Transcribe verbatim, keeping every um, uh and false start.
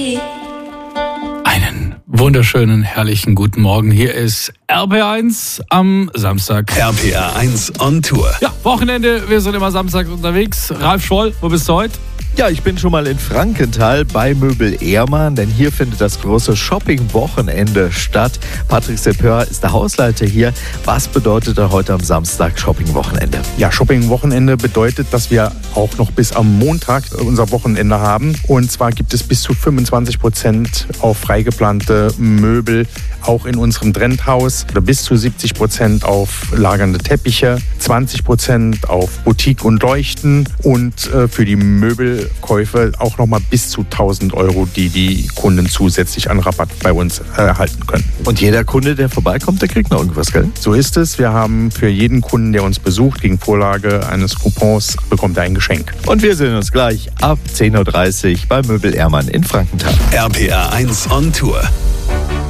Einen wunderschönen, herrlichen guten Morgen. Hier ist R P R eins am Samstag. R P R eins on Tour. Ja, Wochenende, wir sind immer samstags unterwegs. Ralf Schwoll, wo bist du heute? Ja, ich bin schon mal in Frankenthal bei Möbel Ehrmann, denn hier findet das große Shopping-Wochenende statt. Patrick Seppör ist der Hausleiter hier. Was bedeutet da heute am Samstag Shopping-Wochenende? Ja, Shopping-Wochenende bedeutet, dass wir auch noch bis am Montag unser Wochenende haben. Und zwar gibt es bis zu fünfundzwanzig Prozent auf freigeplante Möbel, auch in unserem Trendhaus. Bis zu siebzig Prozent auf lagernde Teppiche, zwanzig Prozent auf Boutique und Leuchten und äh, für die Möbelkäufe auch nochmal bis zu tausend Euro, die die Kunden zusätzlich an Rabatt bei uns erhalten können. Und jeder Kunde, der vorbeikommt, der kriegt noch irgendwas, gell? So ist es. Wir haben für jeden Kunden, der uns besucht, gegen Vorlage eines Coupons, bekommt er ein Geschenk. Und wir sehen uns gleich ab zehn Uhr dreißig bei Möbel Ehrmann in Frankenthal. R P R eins on Tour.